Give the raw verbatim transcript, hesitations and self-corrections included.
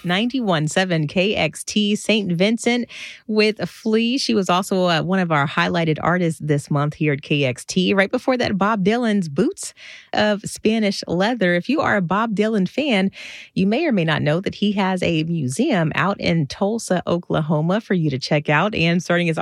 ninety-one point seven K X T Saint Vincent with Flea. She was also uh, one of our highlighted artists this month here at K X T. Right before that, Bob Dylan's Boots of Spanish Leather. If you are a Bob Dylan fan, you may or may not know that he has a museum out in Tulsa, Oklahoma for you to check out. And starting his